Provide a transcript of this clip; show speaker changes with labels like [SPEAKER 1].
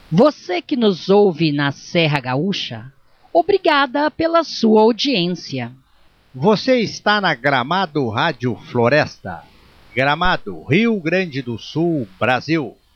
[SPEAKER 1] Você que nos ouve na Serra Gaúcha, obrigada pela sua audiência.
[SPEAKER 2] Você está na Gramado Rádio Floresta. Gramado, Rio Grande do Sul, Brasil.